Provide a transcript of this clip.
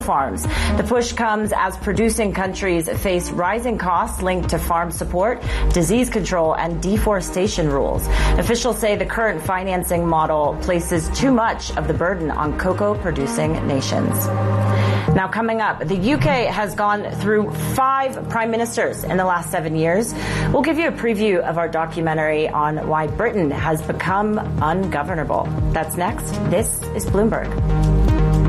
farms. The push comes as producing countries face rising costs linked to farm support, disease control, and deforestation rules. Officials say the current financing model places too much of the burden on cocoa-producing nations. Now, coming up, the UK has gone through 5 prime ministers in the last 7 years. We'll give you a preview of our documentary on why Britain has become ungovernable. That's next. This is Bloomberg.